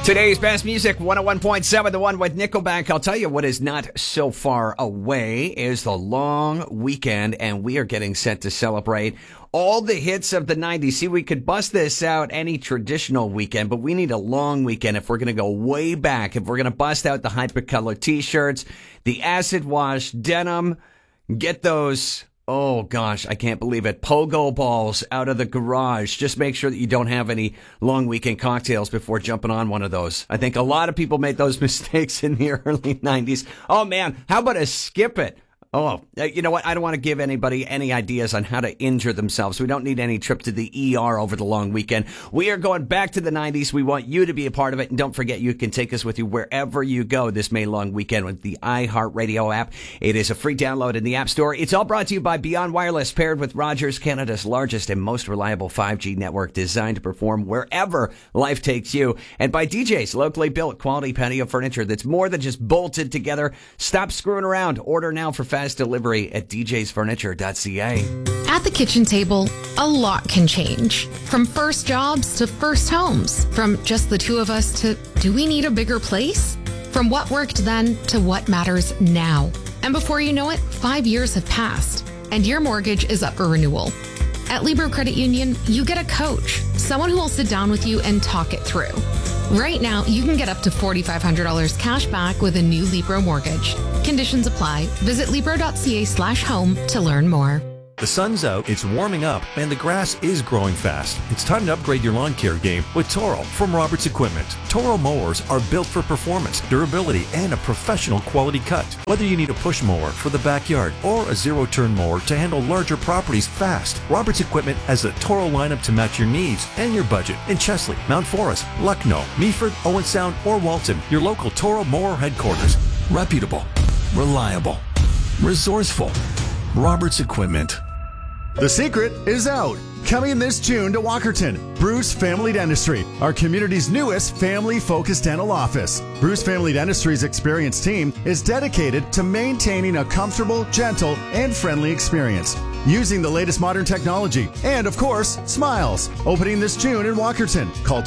Today's best music, 101.7, the one with Nickelback. I'll tell you what is not so far away is the long weekend, and we are getting set to celebrate all the hits of the 90s. See, we could bust this out any traditional weekend, but we need a long weekend if we're going to go way back, if we're going to bust out the Hypercolor t-shirts, the acid wash denim, get those... Oh, gosh, I can't believe it. Pogo balls out of the garage. Just make sure that you don't have any long weekend cocktails before jumping on one of those. I think a lot of people made those mistakes in the early 90s. Oh, man, how about a skip it? Oh, you know what? I don't want to give anybody any ideas on how to injure themselves. We don't need any trip to the ER over the long weekend. We are going back to the 90s. We want you to be a part of it. And don't forget, you can take us with you wherever you go this May long weekend with the iHeartRadio app. It is a free download in the App Store. It's all brought to you by Beyond Wireless, paired with Rogers, Canada's largest and most reliable 5G network, designed to perform wherever life takes you. And by DJ's, locally built quality patio furniture that's more than just bolted together. Stop screwing around. Order now for fast delivery at djsfurniture.ca. At the kitchen table, a lot can change. From first jobs to first homes. From just the two of us to, do we need a bigger place? From what worked then to what matters now. And before you know it, 5 years have passed, and your mortgage is up for renewal. At Libro Credit Union, you get a coach, someone who will sit down with you and talk it through. Right now, you can get up to $4,500 cash back with a new Libro mortgage. Conditions apply. Visit Libro.ca/home to learn more. The sun's out, it's warming up, and the grass is growing fast. It's time to upgrade your lawn care game with Toro from Roberts Equipment. Toro mowers are built for performance, durability, and a professional quality cut. Whether you need a push mower for the backyard or a zero-turn mower to handle larger properties fast, Roberts Equipment has the Toro lineup to match your needs and your budget in Chesley, Mount Forest, Lucknow, Meaford, Owen Sound, or Walton. Your local Toro mower headquarters. Reputable, reliable, resourceful. Roberts Equipment. The secret is out. Coming this June to Walkerton, Bruce Family Dentistry, our community's newest family-focused dental office. Bruce Family Dentistry's experienced team is dedicated to maintaining a comfortable, gentle, and friendly experience, using the latest modern technology, and of course, smiles. Opening this June in Walkerton. Call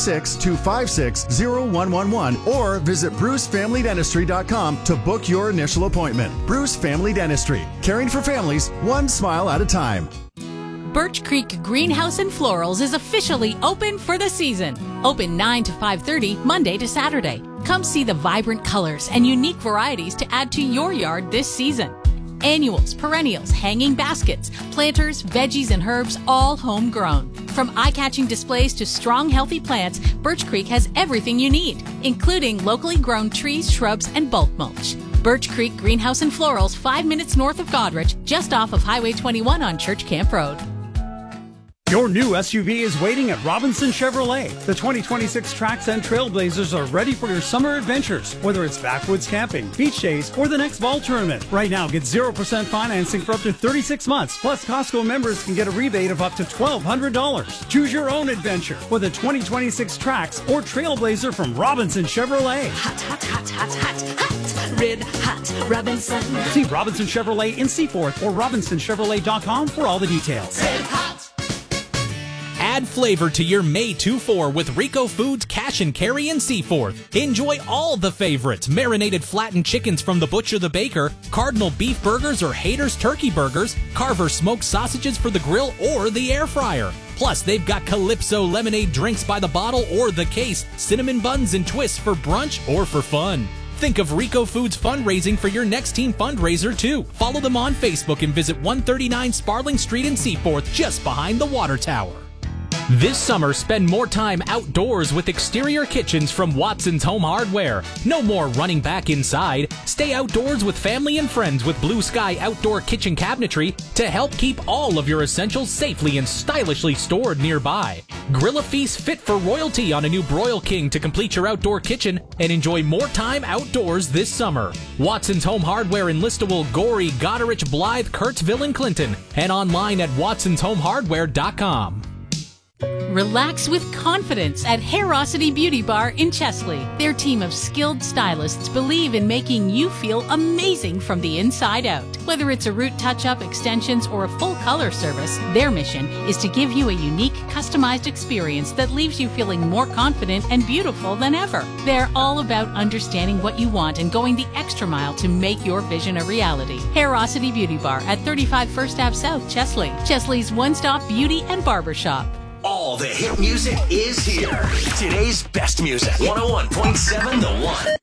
226-256-0111 or visit brucefamilydentistry.com to book your initial appointment. Bruce Family Dentistry, caring for families one smile at a time. Birch Creek Greenhouse and Florals is officially open for the season. Open 9 to 5:30 Monday to Saturday. Come see the vibrant colors and unique varieties to add to your yard this season. Annuals, perennials, hanging baskets, planters, veggies, and herbs, all homegrown. From eye-catching displays to strong, healthy plants, Birch Creek has everything you need, including locally grown trees, shrubs, and bulk mulch. Birch Creek Greenhouse and Florals, 5 minutes north of Goderich, just off of Highway 21 on Church Camp Road. Your new SUV is waiting at Robinson Chevrolet. The 2026 Trax and Trailblazers are ready for your summer adventures, whether it's backwoods camping, beach days, or the next ball tournament. Right now, get 0% financing for up to 36 months. Plus, Costco members can get a rebate of up to $1,200. Choose your own adventure with a 2026 Trax or Trailblazer from Robinson Chevrolet. Hot, hot, hot, hot, hot, hot. Red hot Robinson. See Robinson Chevrolet in Seaforth or RobinsonChevrolet.com for all the details. Red hot. Add flavor to your May 2-4 with Rico Foods Cash and Carry in Seaforth. Enjoy all the favorites: marinated flattened chickens from the Butcher the Baker, Cardinal beef burgers or Hader's turkey burgers, Carver smoked sausages for the grill or the air fryer. Plus, they've got Calypso lemonade drinks by the bottle or the case, cinnamon buns and twists for brunch or for fun. Think of Rico Foods fundraising for your next team fundraiser, too. Follow them on Facebook and visit 139 Sparling Street in Seaforth, just behind the water tower. This summer, spend more time outdoors with exterior kitchens from Watson's Home Hardware. No more running back inside. Stay outdoors with family and friends with Blue Sky Outdoor Kitchen Cabinetry to help keep all of your essentials safely and stylishly stored nearby. Grill a feast fit for royalty on a new Broil King to complete your outdoor kitchen and enjoy more time outdoors this summer. Watson's Home Hardware in Listowel, Gorey, Goderich, Blythe, Kurtzville, and Clinton, and online at watsonshomehardware.com. Relax with confidence at Hairosity Beauty Bar in Chesley. Their team of skilled stylists believe in making you feel amazing from the inside out. Whether it's a root touch-up, extensions, or a full color service, their mission is to give you a unique, customized experience that leaves you feeling more confident and beautiful than ever. They're all about understanding what you want and going the extra mile to make your vision a reality. Hairosity Beauty Bar at 35 First Ave South, Chesley. Chesley's one-stop beauty and barber shop. All the hit music is here. Today's best music. 101.7 The One.